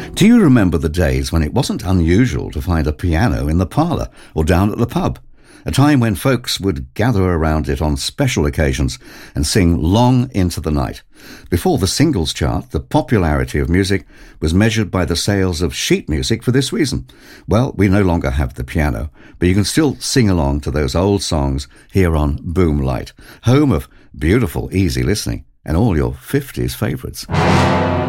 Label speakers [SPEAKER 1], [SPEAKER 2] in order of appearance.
[SPEAKER 1] Do you remember the days when it wasn't unusual to find a piano in the parlour or down at the pub? A time when folks would gather around it on special occasions and sing long into the night. Before the singles chart, the popularity of music was measured by the sales of sheet music for this reason. Well, we no longer have the piano, but you can still sing along to those old songs here on Boomlight, home of beautiful, easy listening and all your 50s favourites.